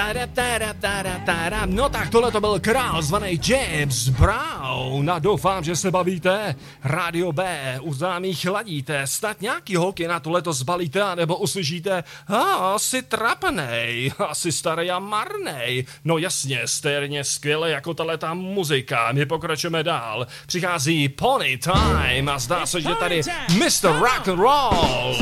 No tak tohle to byl král zvaný James Brown a doufám, že se bavíte. Rádio B, u známých ladíte, snad nějaký holky na tohleto zbalíte, anebo uslyšíte, asi trapnej, asi starý a marnej. No jasně, stejně skvěle jako tahleta muzika. My pokračujeme dál. Přichází Pony Time a zdá se, že tady Mr. Rock and Roll.